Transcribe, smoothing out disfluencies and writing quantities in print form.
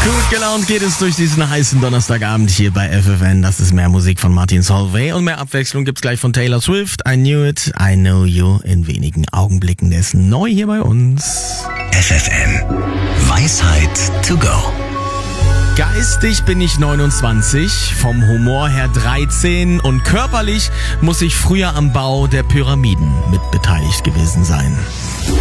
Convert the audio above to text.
Gut gelaunt geht es durch diesen heißen Donnerstagabend hier bei FFN. Das ist mehr Musik von Martin Solveig und mehr Abwechslung gibt's gleich von Taylor Swift. I Knew It, I Know You in wenigen Augenblicken. Der ist neu hier bei uns. FFN. Weisheit to go. Geistig bin ich 29, vom Humor her 13 und körperlich muss ich früher am Bau der Pyramiden mit beteiligt gewesen sein.